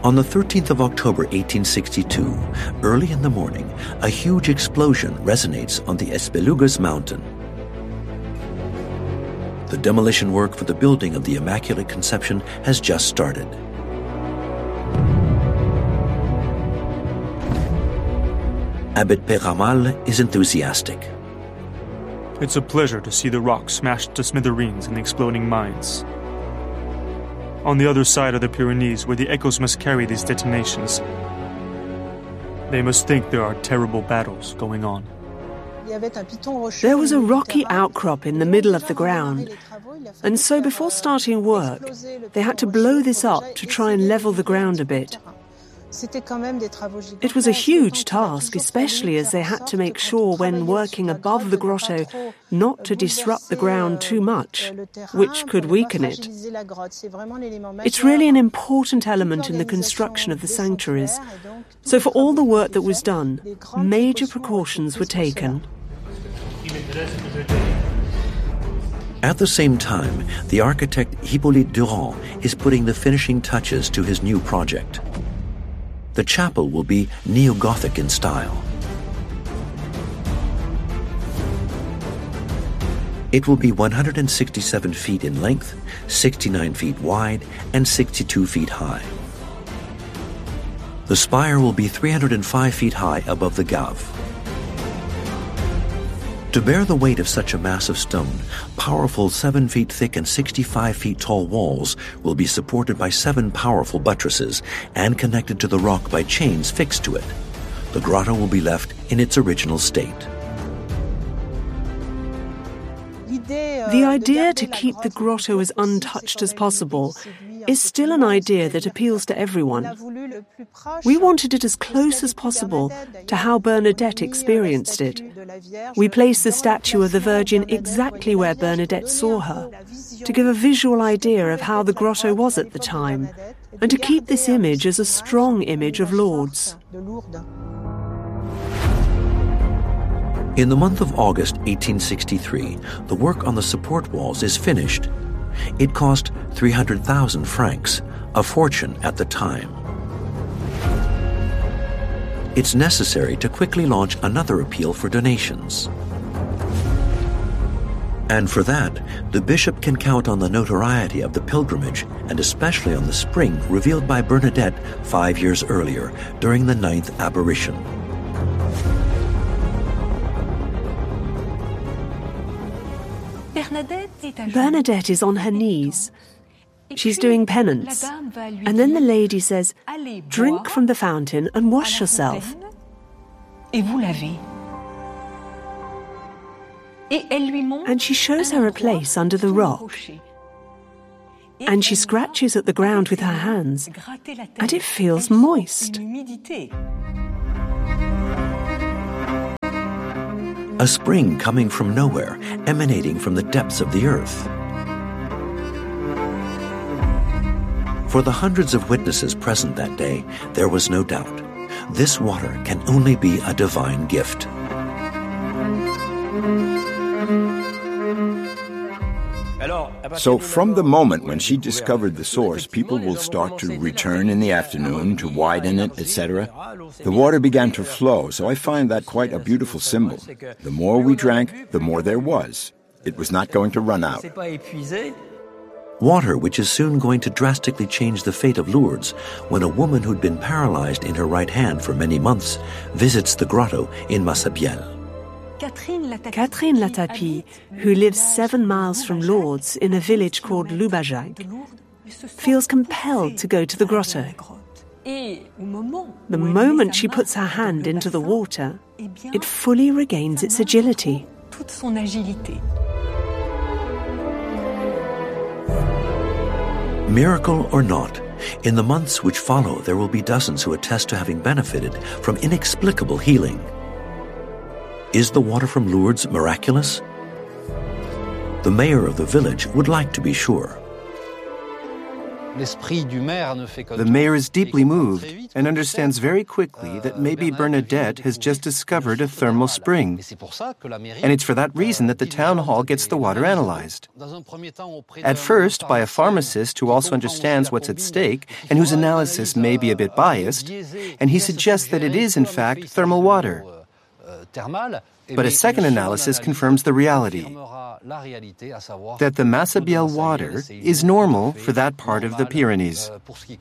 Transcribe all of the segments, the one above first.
On the 13th of October 1862, early in the morning, a huge explosion resonates on the Espelugos mountain. The demolition work for the building of the Immaculate Conception has just started. Abbot Peyramal is enthusiastic. It's a pleasure to see the rock smashed to smithereens in the exploding mines. On the other side of the Pyrenees, where the echoes must carry these detonations, they must think there are terrible battles going on. There was a rocky outcrop in the middle of the ground, and so before starting work, they had to blow this up to try and level the ground a bit. It was a huge task, especially as they had to make sure when working above the grotto not to disrupt the ground too much, which could weaken it. It's really an important element in the construction of the sanctuaries. So for all the work that was done, major precautions were taken. At the same time, the architect Hippolyte Durand is putting the finishing touches to his new project. The chapel will be neo-Gothic in style. It will be 167 feet in length, 69 feet wide, and 62 feet high. The spire will be 305 feet high above the Gave. To bear the weight of such a mass of stone, powerful 7 feet thick and 65 feet tall walls will be supported by 7 powerful buttresses and connected to the rock by chains fixed to it. The grotto will be left in its original state. The idea to keep the grotto as untouched as possible is still an idea that appeals to everyone. We wanted it as close as possible to how Bernadette experienced it. We placed the statue of the Virgin exactly where Bernadette saw her, to give a visual idea of how the grotto was at the time, and to keep this image as a strong image of Lourdes. In the month of August 1863, the work on the support walls is finished. It cost 300,000 francs, a fortune at the time. It's necessary to quickly launch another appeal for donations. And for that, the bishop can count on the notoriety of the pilgrimage, and especially on the spring revealed by Bernadette 5 years earlier, during the 9th apparition. Bernadette is on her knees. She's doing penance. And then the lady says, "Drink from the fountain and wash yourself." And she shows her a place under the rock. And she scratches at the ground with her hands, and it feels moist. A spring coming from nowhere, emanating from the depths of the earth. For the hundreds of witnesses present that day, there was no doubt. This water can only be a divine gift. So from the moment when she discovered the source, people will start to return in the afternoon to widen it, etc. The water began to flow, so I find that quite a beautiful symbol. The more we drank, the more there was. It was not going to run out. Water which is soon going to drastically change the fate of Lourdes when a woman who'd been paralyzed in her right hand for many months visits the grotto in Massabielle. Catherine Latapie, who lives 7 miles from Lourdes in a village called Loubajac, feels compelled to go to the grotto. The moment she puts her hand into the water, it fully regains its agility. Miracle or not, in the months which follow there will be dozens who attest to having benefited from inexplicable healing. Is the water from Lourdes miraculous? The mayor of the village would like to be sure. The mayor is deeply moved and understands very quickly that maybe Bernadette has just discovered a thermal spring. And it's for that reason that the town hall gets the water analyzed. At first, by a pharmacist who also understands what's at stake and whose analysis may be a bit biased, and he suggests that it is, in fact, thermal water. But a second analysis confirms the reality, that the Massabielle water is normal for that part of the Pyrenees.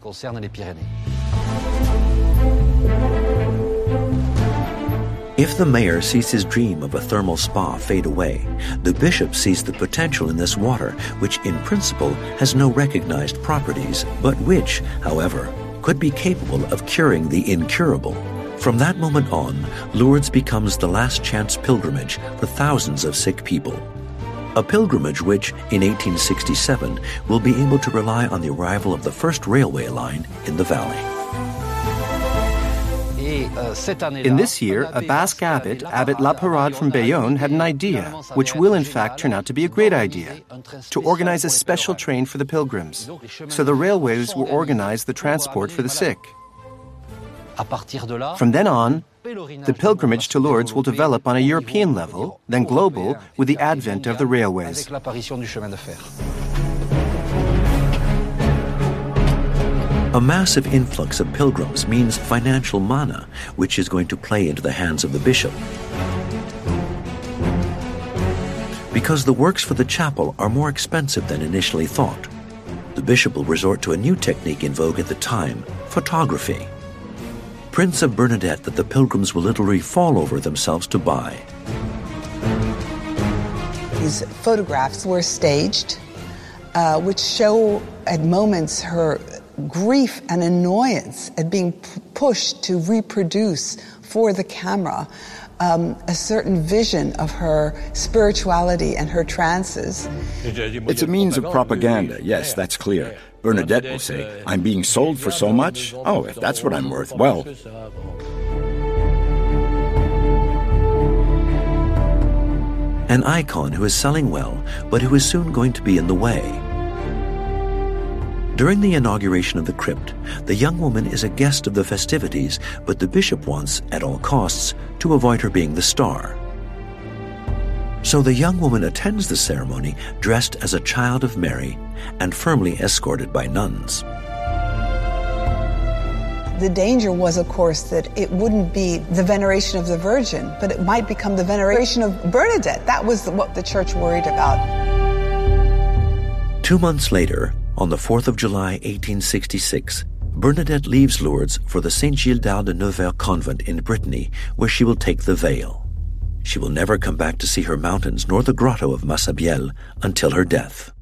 If the mayor sees his dream of a thermal spa fade away, the bishop sees the potential in this water, which in principle has no recognized properties, but which, however, could be capable of curing the incurable. From that moment on, Lourdes becomes the last chance pilgrimage for thousands of sick people. A pilgrimage which, in 1867, will be able to rely on the arrival of the first railway line in the valley. In this year, a Basque abbot, Abbot Laparade from Bayonne, had an idea, which will in fact turn out to be a great idea, to organize a special train for the pilgrims. So the railways will organize the transport for the sick. From then on, the pilgrimage to Lourdes will develop on a European level, then global, with the advent of the railways. A massive influx of pilgrims means financial mana, which is going to play into the hands of the bishop. Because the works for the chapel are more expensive than initially thought, the bishop will resort to a new technique in vogue at the time, photography. Prints of Bernadette that the pilgrims will literally fall over themselves to buy. These photographs were staged, which show at moments her grief and annoyance at being pushed to reproduce for the camera a certain vision of her spirituality and her trances. It's a means of propaganda, yes, that's clear. Bernadette will say, I'm being sold for so much? Oh, if that's what I'm worth, well. An icon who is selling well, but who is soon going to be in the way. During the inauguration of the crypt, the young woman is a guest of the festivities, but the bishop wants, at all costs, to avoid her being the star. So the young woman attends the ceremony dressed as a child of Mary and firmly escorted by nuns. The danger was, of course, that it wouldn't be the veneration of the Virgin, but it might become the veneration of Bernadette. That was what the church worried about. 2 months later, on the 4th of July, 1866, Bernadette leaves Lourdes for the Saint Gildard de Nevers convent in Brittany, where she will take the veil. She will never come back to see her mountains nor the grotto of Massabielle until her death.